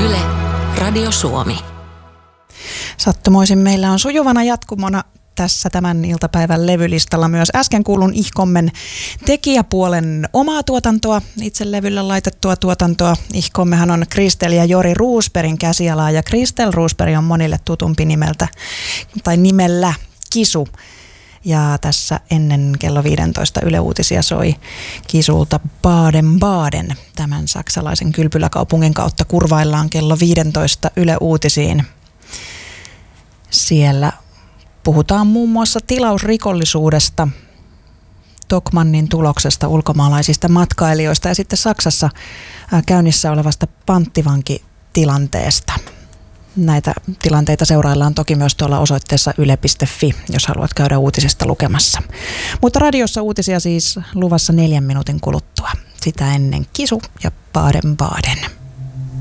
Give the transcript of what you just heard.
Yle, Radio Suomi. Sattumoisin meillä on sujuvana jatkumona tässä tämän iltapäivän levylistalla myös äsken kuulun Ihkommen tekijäpuolen omaa tuotantoa, itse levyllä laitettua tuotantoa. Ihkommehan on Kristel ja Jori Roosbergin käsialaa ja Kristel Roosberg on monille tutumpi nimellä Kisu. Ja tässä ennen kello 15 Yle Uutisia soi Kisulta Baden-Baden. Tämän saksalaisen kylpyläkaupungin kautta kurvaillaan kello 15 Yle Uutisiin. Siellä puhutaan muun muassa tilausrikollisuudesta, Tokmannin tuloksesta, ulkomaalaisista matkailijoista ja sitten Saksassa käynnissä olevasta panttivankitilanteesta. Näitä tilanteita seuraillaan toki myös tuolla osoitteessa yle.fi, jos haluat käydä uutisista lukemassa. Mutta radiossa uutisia siis luvassa 4 minuutin kuluttua. Sitä ennen Kisu ja Baden-Baden.